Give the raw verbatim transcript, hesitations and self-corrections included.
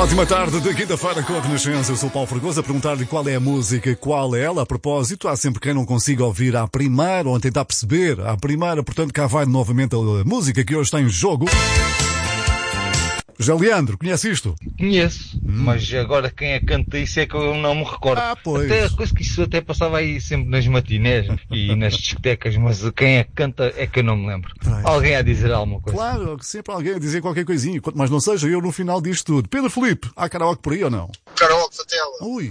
Ótima tarde de quinta-feira com a Renascença. Eu sou o Paulo Fragoso a perguntar-lhe qual é a música, qual é ela. A propósito, há sempre quem não consiga ouvir à primeira ou a tentar perceber à primeira. Portanto, cá vai novamente a música que hoje está em jogo. Já Leandro, conhece isto? Conheço, hum. mas agora quem é que canta isso é que eu não me recordo. Ah, pois. Até a coisa que isso até passava aí sempre nas matinés e nas discotecas, mas quem é que canta é que eu não me lembro. Ai. Alguém a dizer alguma coisa. Claro, sempre alguém a dizer qualquer coisinha, quanto mais não seja eu no final disto tudo. Pedro Filipe, há karaoke por aí ou não? Karaoke da tela. Ui.